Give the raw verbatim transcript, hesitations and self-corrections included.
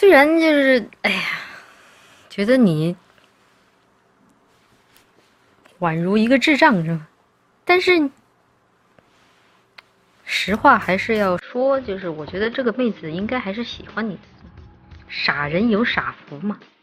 虽然就是哎呀，觉得你宛如一个智障是吧？但是实话还是要说，就是我觉得这个妹子应该还是喜欢你的。傻人有傻福嘛。